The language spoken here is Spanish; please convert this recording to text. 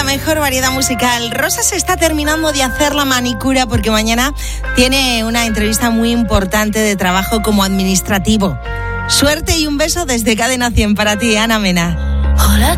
mejor variedad musical. Rosa se está terminando de hacer la manicura porque mañana tiene una entrevista muy importante de trabajo como administrativo. Suerte y un beso desde Cadena 100 para ti, Ana Mena. Hola,